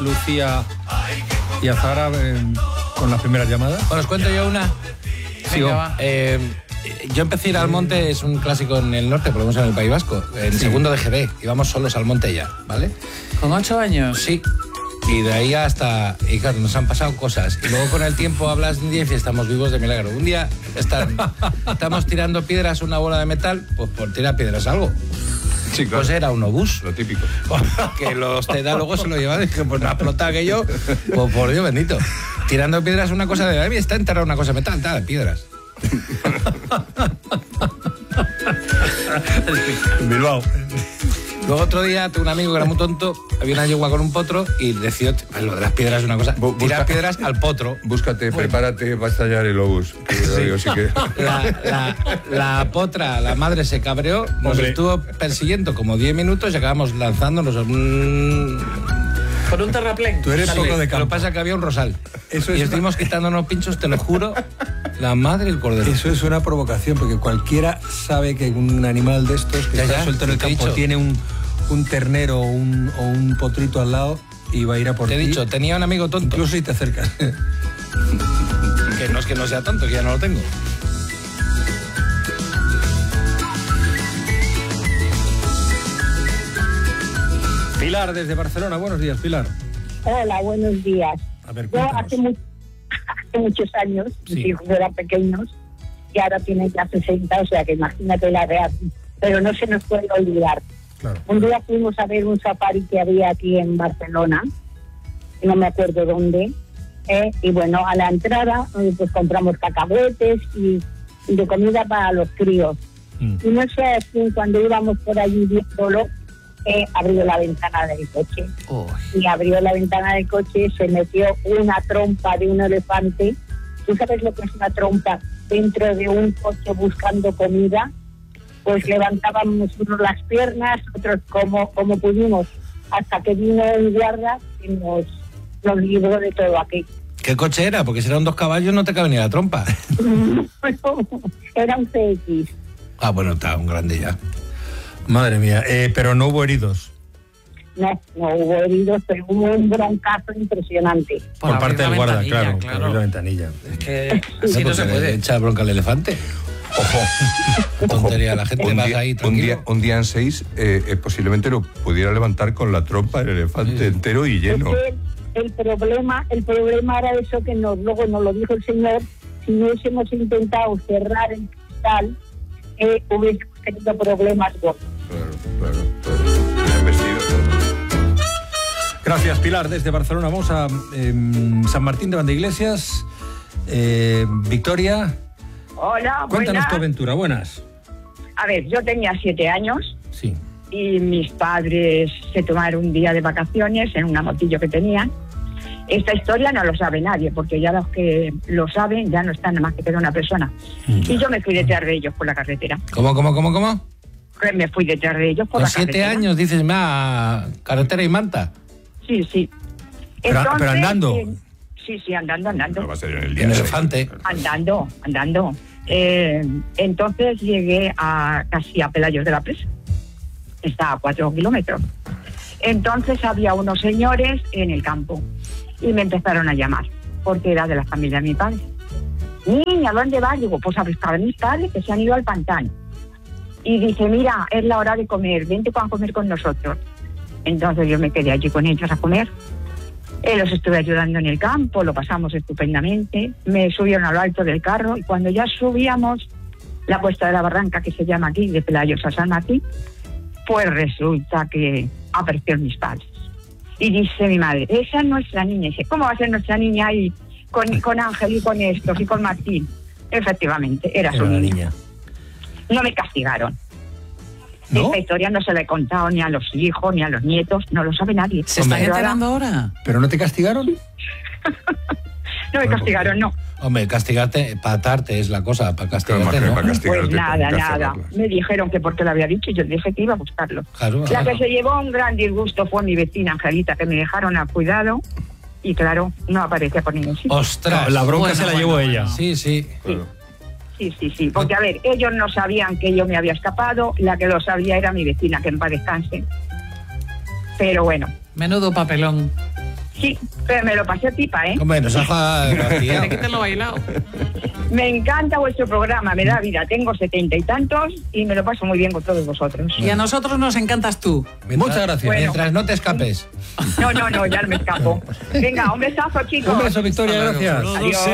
Lucía y Azahara con las primeras llamadas. Bueno, os cuento yo una. Venga, va. Yo empecé a ir al monte, es un clásico en el norte, por lo menos en el País Vasco, en segundo de GB, íbamos solos al monte ya, ¿vale? ¿Con 8 años? Sí. Y de ahí hasta... Y claro, nos han pasado cosas. Y luego con el tiempo hablas de un día y estamos vivos de milagro. Un día estamos tirando piedras a una bola de metal, pues por tirar piedras algo. Sí, claro. Pues era un obús. Lo típico. Que los tedálogos se lo llevan y que pues no ha explotado aquello. Pues por Dios bendito. Tirando piedras una cosa de... Ay, está enterrada una cosa de metal, de piedras. Bilbao. Luego otro día tuve un amigo que era muy tonto, había una yegua con un potro y decidió, lo de las piedras es una cosa, tirar piedras al potro. Búscate, prepárate, va a estallar el obús. Sí que... La potra, la madre se cabreó, nos estuvo persiguiendo como 10 minutos y acabamos lanzándonos Con un terraplén. Tú eres poco de campo. Lo que pasa es que había un rosal. Eso es y estuvimos quitándonos pinchos, te lo juro, la madre y el cordero. Eso es una provocación, porque cualquiera sabe que un animal de estos que está suelto en el campo tiene un ternero o un potrito al lado y va a ir a por ti. Te he dicho, tenía un amigo tonto. Incluso si te acercas. Que no es que no sea tonto, que ya no lo tengo. Pilar, desde Barcelona. Buenos días, Pilar. Hola, buenos días. A ver, yo cuéntanos. hace muchos años, mis hijos eran pequeños y ahora tienen ya 60, o sea que imagínate la edad. Pero no se nos puede olvidar. Claro. Un día fuimos a ver un safari que había aquí en Barcelona, no me acuerdo dónde, y bueno, a la entrada pues compramos cacahuetes y de comida para los críos. Y no sé si cuando íbamos por allí viéndolo, abrió la ventana del coche. Y abrió la ventana del coche, se metió una trompa de un elefante. ¿Tú sabes lo que es una trompa dentro de un coche buscando comida? Pues levantábamos unos las piernas, otros como pudimos, hasta que vino un guarda y nos libró de todo aquí. ¿Qué coche era? Porque si eran 2 caballos no te cabe ni la trompa. Era un CX. Ah, bueno, está un grande ya. Madre mía, pero no hubo heridos. No hubo heridos, pero hubo un broncazo impresionante. Por parte del guarda, claro. claro. Por abrir la ventanilla. Es que así no se puede. Echar bronca al elefante. Ojo. Tontería, la gente va ahí tranquilo. Un día en 6 posiblemente lo pudiera levantar con la trompa el elefante entero y lleno. Es que el problema era eso que luego nos lo dijo el señor. Si no hubiésemos intentado cerrar el cristal, hubiésemos tenido problemas gordos. Claro. Bien vestido. Gracias, Pilar, desde Barcelona. Vamos a San Martín de Vandeiglesias. Victoria. Hola, Cuéntanos buenas. tu aventura, buenas. A ver, yo tenía 7 años Sí. y mis padres se tomaron un día de vacaciones en una motillo que tenían. Esta historia no lo sabe nadie, porque ya los que lo saben ya no están, nada más que queda una persona. Y yo me fui detrás de ellos por la carretera. ¿Cómo? Me fui detrás de ellos por Con la 7 carretera. años dices, carretera y manta. Sí. Pero andando. Sí, andando. No va a ser en el día. En elefante. Andando. Entonces llegué casi a Pelayos de la Presa. Está a 4 kilómetros. Entonces había unos señores en el campo y me empezaron a llamar, porque era de la familia de mi padre. Niña, ¿dónde vas? Digo, pues a buscar a mis padres que se han ido al pantano. Y dice, mira, es la hora de comer, vente a comer con nosotros. Entonces yo me quedé allí con ellos a comer. Los estuve ayudando en el campo, lo pasamos estupendamente. Me subieron a lo alto del carro y cuando ya subíamos la cuesta de la barranca, que se llama aquí, de Pelayos a San Martín, pues resulta que aparecieron mis padres. Y dice mi madre, esa es nuestra niña. Y dice, ¿cómo va a ser nuestra niña ahí con Ángel y con estos y con Martín? Efectivamente, era su niña. No me castigaron. ¿No? Esta historia no se la he contado ni a los hijos, ni a los nietos, no lo sabe nadie. ¿Se está enterando ahora? ¿Pero no te castigaron? No me castigaron, no. Hombre, castigarte, patarte es la cosa, para castigarte, Claro, ¿no? para castigarte, Pues nada. encarcelarla. Me dijeron que porque lo había dicho y yo dije que iba a buscarlo. Claro, La que se llevó un gran disgusto fue mi vecina Angelita, que me dejaron a cuidado y claro, no aparecía por ningún sitio. ¡Ostras! La bronca se la llevó ella. Sí. Claro. Sí. Porque, a ver, ellos no sabían que yo me había escapado, la que lo sabía era mi vecina, que en paz descanse. Pero bueno. Menudo papelón. Sí, pero me lo pasé pipa, ¿eh? Hombre, nos ha Tiene que tenerlo bailado. Me encanta vuestro programa, me da vida. Tengo 70 y tantos y me lo paso muy bien con todos vosotros. Y a nosotros nos encantas tú. Muchas gracias. Bueno. Mientras no te escapes. No, ya no me escapo. Venga, un besazo, chicos. Un beso, Victoria, gracias. Adiós.